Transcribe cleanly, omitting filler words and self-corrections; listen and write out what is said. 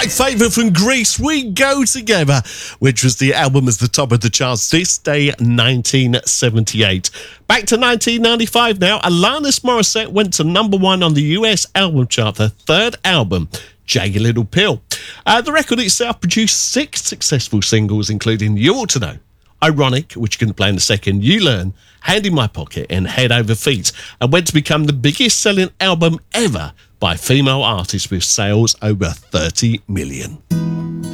My favourite from Greece, We Go Together, which was the album as the top of the charts this day, 1978. Back to 1995 now. Alanis Morissette went to number one on the US album chart, her third album, Jagged Little Pill. The record itself produced 6 successful singles, including You Ought to Know, Ironic, which you can play in a second, You Learn, Hand in My Pocket, and Head Over Feet, and went to become the biggest selling album ever by a female artist with sales over 30 million.